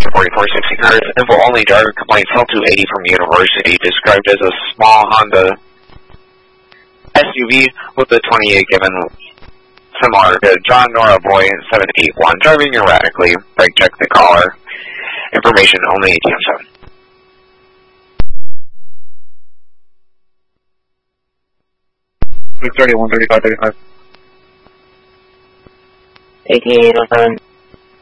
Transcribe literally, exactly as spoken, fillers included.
forty-four sixty cars. Info only, driver complaints L two eighty from University, described as a small Honda S U V with a twenty-eight given, similar to John Nora Boy seven eight one, driving erratically. Brake check the caller. Information only A T M seven. six thirty-one thirty-five thirty-five. eighty-eight oh seven.